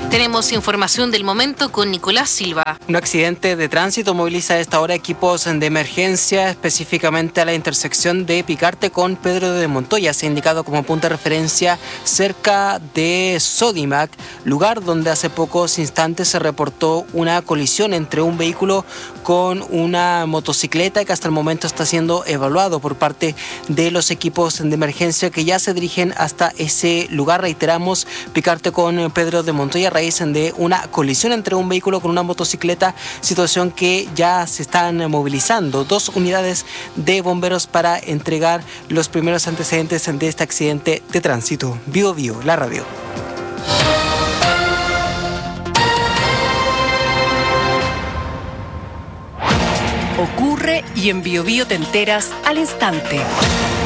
Tenemos información del momento con Nicolás Silva. Un accidente de tránsito moviliza a esta hora equipos de emergencia, específicamente a la intersección de Picarte con Pedro de Montoya. Se ha indicado como punto de referencia cerca de Sodimac, lugar donde hace pocos instantes se reportó una colisión entre un vehículo con una motocicleta que hasta el momento está siendo evaluado por parte de los equipos de emergencia que ya se dirigen hasta ese lugar. Reiteramos, Picarte con Pedro de Montoya, raíz de una colisión entre un vehículo con una motocicleta, situación que ya se están movilizando 2 unidades de bomberos para entregar los primeros antecedentes de este accidente de tránsito. Bio Bio, la radio. Ocurre y en Bio Bio te enteras al instante.